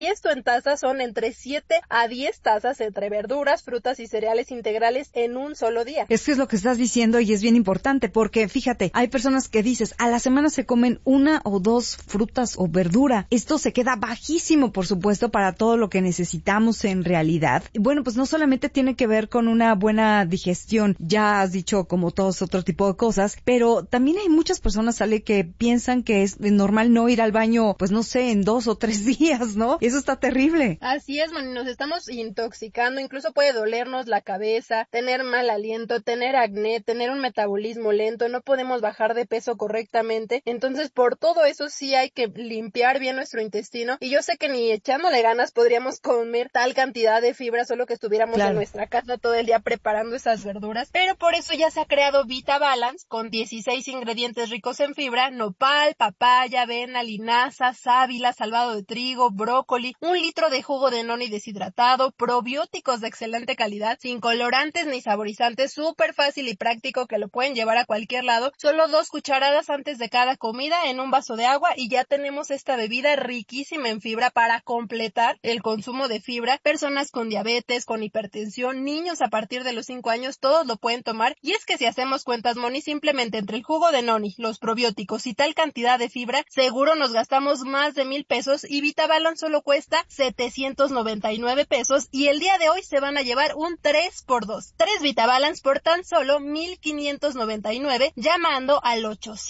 Y esto en tazas son entre 7 a 10 tazas entre verduras, frutas y cereales integrales en un solo día. Es que es lo que estás diciendo y es bien importante porque, fíjate, hay personas que dices, a la semana se comen 1 o 2 frutas o verdura. Esto se queda bajísimo, por supuesto, para todo lo que necesitamos en realidad. Y bueno, pues no solamente tiene que ver con una buena digestión, ya has dicho como todos otro tipo de cosas, pero también hay muchas personas, Ale, que piensan que es normal no ir al baño, pues no sé, en 2 o 3 días, ¿no? Eso está terrible. Así es, man, nos estamos intoxicando, incluso puede dolernos la cabeza, tener mal aliento, tener acné, tener un metabolismo lento, no podemos bajar de peso correctamente. Entonces, por todo eso sí hay que limpiar bien nuestro intestino. Y yo sé que ni echándole ganas podríamos comer tal cantidad de fibra, solo que estuviéramos en nuestra casa todo el día preparando esas verduras. Pero por eso ya se ha creado VitaBalance con 16 ingredientes ricos en fibra: nopal, papaya, avena, linaza, sábila, salvado de trigo, brócoli, 1 litro de jugo de noni deshidratado, probióticos de excelente calidad, sin colorantes ni saborizantes, súper fácil y práctico que lo pueden llevar a cualquier lado. Solo 2 cucharadas antes de cada comida en un vaso de agua y ya tenemos esta bebida riquísima en fibra para completar el consumo de fibra. Personas con diabetes, con hipertensión, niños a partir de los 5 años, todos lo pueden tomar. Y es que si hacemos cuentas, Moni, simplemente entre el jugo de noni, los probióticos y tal cantidad de fibra, seguro nos gastamos más de 1,000 pesos y VitaBalance solo cuesta 799 pesos y el día de hoy se van a llevar un 3x2. 3 VitaBalance por tan solo 1,599 llamando al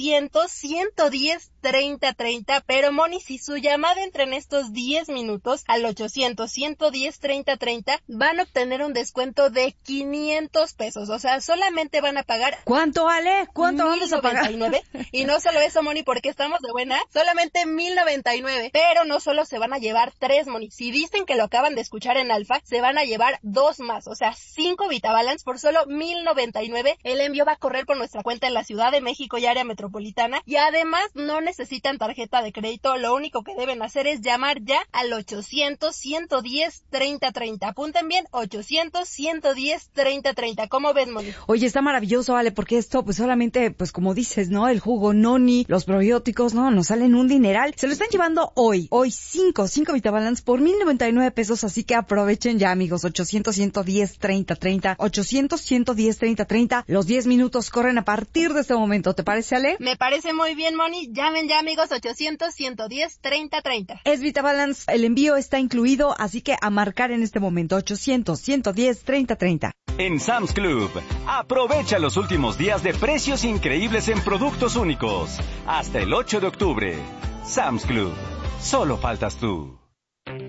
800-110-3030. Pero Moni, si su llamada entra en estos 10 minutos al 800-110-3030, van a obtener un descuento de 500 pesos. O sea, solamente van a pagar... ¿Cuánto, Ale? ¿Cuánto vamos a pagar? 1,099. Y no solo eso, Moni, porque estamos de buena, solamente 1,099. Pero no solo se van a llevar 3, Moni. Si dicen que lo acaban de escuchar en Alfa, se van a llevar 2 más, o sea, 5 VitaBalance por solo 1,099. El envío va a correr por nuestra cuenta en la Ciudad de México y área metropolitana, y además no necesitan tarjeta de crédito. Lo único que deben hacer es llamar ya al 800-110-3030. Apunten bien, 800-110-3030. ¿Cómo ves, Moni? Oye, está maravilloso, Ale, porque esto, pues solamente, pues como dices, ¿no? El jugo noni, los probióticos, ¿no? Nos salen un dineral. Se lo están llevando hoy 5 VitaBalance por 1,099 pesos, así que aprovechen ya, amigos. 800-110-3030, 800-110-3030. Los 10 minutos corren a partir de este momento. ¿Te parece, Ale? Me parece muy bien, Moni. Llamen ya, amigos, 800-110-3030. Es VitaBalance, el envío está incluido, así que a marcar en este momento. 800-110-3030. En Sam's Club, aprovecha los últimos días de precios increíbles en productos únicos. Hasta el 8 de octubre. Sam's Club. Solo faltas tú.